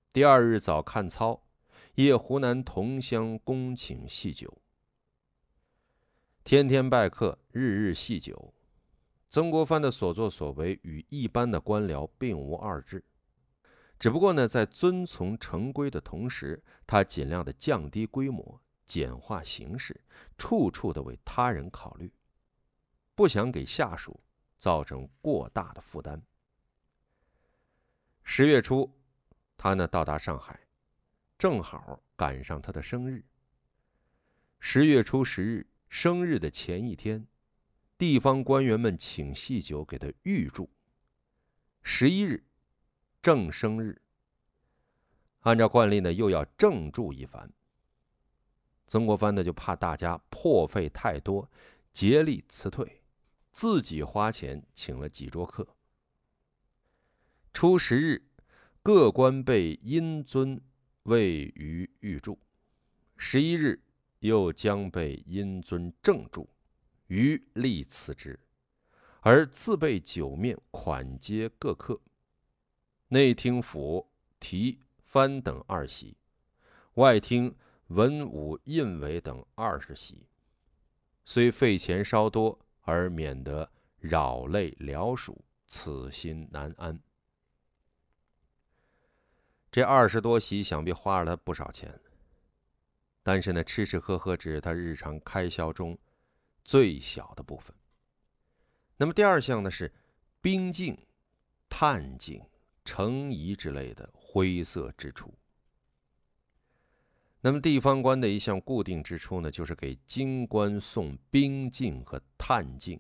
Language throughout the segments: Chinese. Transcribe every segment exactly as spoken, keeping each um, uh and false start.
第二日早看操，夜湖南同乡恭请细酒。天天拜客，日日细酒。曾国藩的所作所为与一般的官僚并无二致，只不过呢，在遵从成规的同时，他尽量的降低规模，简化形式，处处的为他人考虑，不想给下属造成过大的负担。十月初，他呢到达上海，正好赶上他的生日。十月初十日，生日的前一天，地方官员们请细酒给他预祝。十一日，正生日，按照惯例呢，又要正祝一番。曾国藩呢就怕大家破费太多，竭力辞退，自己花钱请了几桌客。初十日，各官被因尊位于御祝。十一日，又将被因尊正祝，于立辞之，而自备酒面款接各客。内厅府提藩等二席，外厅文武印韦等二十席。虽费钱稍多，而免得扰累僚属，此心难安。这二十多席想必花了他不少钱，但是呢，吃吃喝喝只是他日常开销中最小的部分。那么第二项呢是兵境、探境、程仪之类的灰色支出。那么地方官的一项固定支出呢，就是给京官送兵境和探境。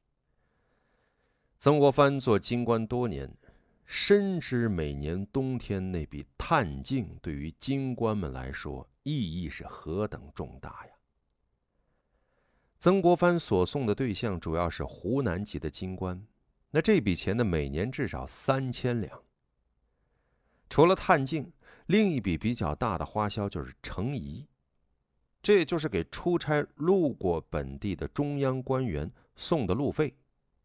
曾国藩做京官多年，深知每年冬天那笔探境对于京官们来说意义是何等重大呀！曾国藩所送的对象主要是湖南籍的京官，那这笔钱呢，每年至少三千两。除了探境，另一笔比较大的花销就是程仪，这也就是给出差路过本地的中央官员送的路费。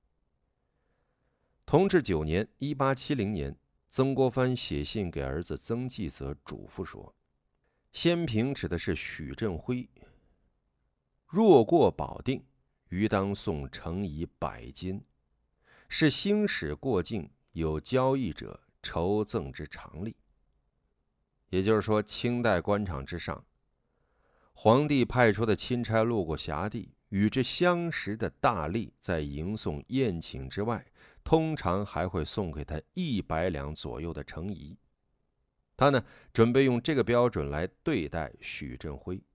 同治九年（一八七零年），曾国藩写信给儿子曾纪泽，嘱咐说：“先平指的是许振辉，若过保定，余当送程仪百金，是兴使过境有交易者酬赠之常例。”也就是说，清代官场之上，皇帝派出的钦差路过辖地，与之相识的大吏在迎送宴请之外，通常还会送给他一百两左右的程仪。他呢，准备用这个标准来对待许振辉。